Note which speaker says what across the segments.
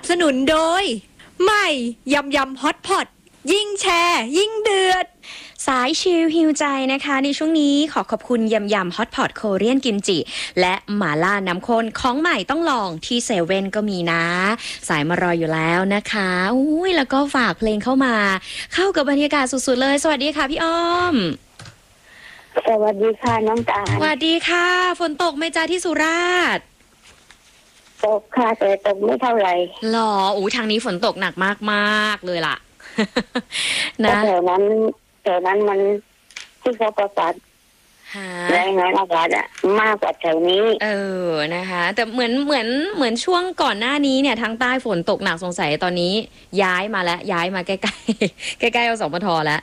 Speaker 1: สนุนโดยใหม่ยำยำฮอตพอตยิ่งแชร์ยิ่งเดือดสายชิลฮิวใจนะคะในช่วงนี้ขอบคุณยำยำฮอตพอตโคเรียนกิมจิและหม่าล่าน้ำข้นของใหม่ต้องลองที่เซเว่นก็มีนะสายมารออยู่แล้วนะคะอุ้ยแล้วก็ฝากเพลงเข้ามาเข้ากับบรรยากาศสุดๆเลยสวัสดีค่ะพี่อ้อม
Speaker 2: สวัสดีค่ะน้องตาล
Speaker 1: สวัสดีค่ะฝนตกไหมจ้าที่สุราษฎร์
Speaker 2: ตกค่ะแต่ตกไม่เท่าไหร่
Speaker 1: หรออู้ทางนี้ฝนตกหนักมากๆเลยล่ะ
Speaker 2: นะแถวนั้นมันที่เขาประกาศแรงงานอากาศอะมากกว่าแถวนี้
Speaker 1: นะคะแต่เหมือนช่วงก่อนหน้านี้เนี่ยทางใต้ฝนตกหนักสงสัยตอนนี้ย้ายมาใกล้ๆใกล้ๆอสมทแล้ว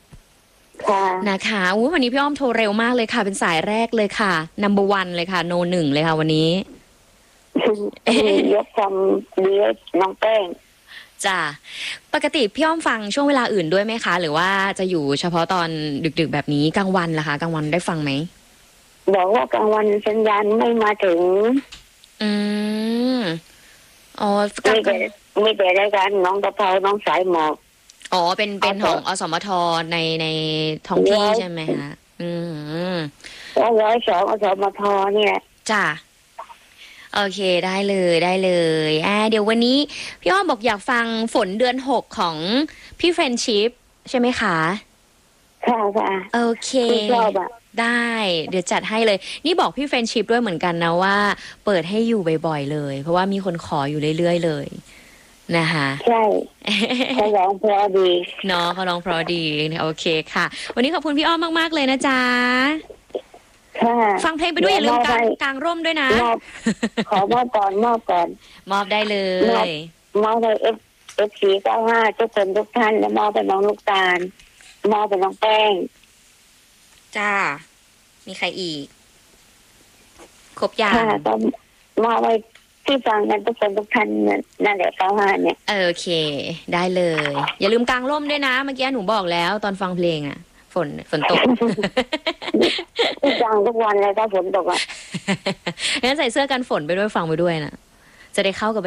Speaker 1: นะคะวันนี้พี่อ้อมโทรเร็วมากเลยค่ะเป็นสายแรกเลยค่ะ number 1เลยค่ะ no 1เลยค่ะวันนี้
Speaker 2: ยกคำดีน้องแป้ง
Speaker 1: จ้ะปกติพี่อ้อมฟังช่วงเวลาอื่นด้วยไหมคะหรือว่าจะอยู่เฉพาะตอนดึกๆแบบนี้กลางวันล่ะคะกลางวันได้ฟังไหม
Speaker 2: บอกว่ากลางวันสัญญาณไม่มาถึง
Speaker 1: อ๋อ
Speaker 2: ไม่แต่รายการน้องกะเพราน้องสายหมอก
Speaker 1: อ๋อเป็นของอสมทในท้องที่ใช่ไหมคะ
Speaker 2: 102อสมทเนี่ย
Speaker 1: จ้ะโอเคได้เลยเดี๋ยววันนี้พี่อ้อมบอกอยากฟังฝนเดือน6ของพี่เฟรนชิพใช่ไหมคะ
Speaker 2: ค่ะ
Speaker 1: โอเคได้เดี๋ยวจัดให้เลยนี่บอกพี่เฟรนชิพด้วยเหมือนกันนะว่าเปิดให้อยู่บ่อยๆเลยเพราะว่ามีคนขออยู่เรื่อยๆเลยนะคะ
Speaker 2: ใช่เขาร้องเพราะดี
Speaker 1: เนาะเขาร้องเพราะดีโอเคค่ะวันนี้ขอบคุณพี่อ้อมมากๆเลยนะจ๊ะฟังเพลงไปด้วยอย่าลืมกางร่มด้วยนะ
Speaker 2: ขอมอบก่อน
Speaker 1: มอบได้เลย
Speaker 2: มอบในF495ทุกคนทุกท่านและมอบไปน้องลูกตาลมอบไปน้องแป้ง
Speaker 1: จ้ามีใครอีกครบยัง
Speaker 2: ก็มอบไปที่ฟังกันทุกคนทุกท่านนั่นแหละ95เนี่ย
Speaker 1: โอเคได้เลยอย่าลืมกางร่มด้วยนะเมื่อกี้หนูบอกแล้วตอนฟังเพลงอะฝนตก
Speaker 2: ทุกวันเลยถ้าฝนตกอ่ะ
Speaker 1: งั้นใส่เสื้อกันฝนไปด้วยฟังไปด้วยนะจะได้เข้ากับ